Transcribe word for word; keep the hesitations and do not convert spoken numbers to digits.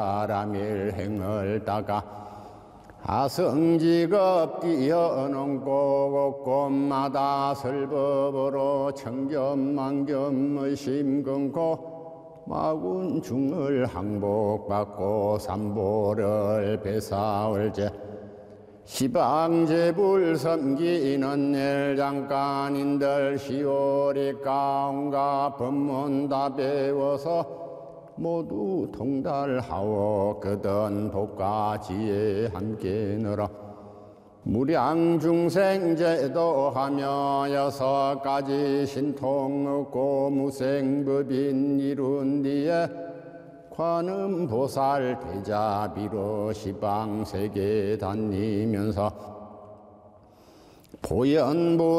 사람일행을 따가 하성직업 뛰어넘고 곳곳마다 설법으로 청겸만겸의 심근고 마군중을 항복받고 삼보를 배사올제 시방제불 섬기는 일장간인들 시오리 가운가 법문 다 배워서 모두 통달하오 그든 복과 지혜 함께 늘어 무량중생 제도하며 여섯 가지 신통 얻고 무생법인 이룬 뒤에 관음보살 대자비로 시방세계 다니면서 보현보